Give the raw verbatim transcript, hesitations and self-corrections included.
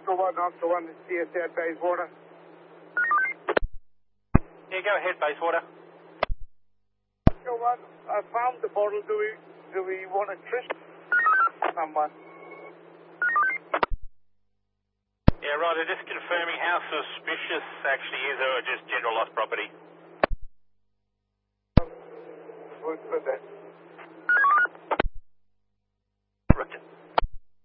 Oscar one, Oscar one, it's C S out Bayswater. Yeah, go ahead, Bayswater. Oscar one, I found the bottle. Do we, do we want to trip someone? Yeah, right, I'm just confirming how suspicious actually is or just general lost property. Good for that.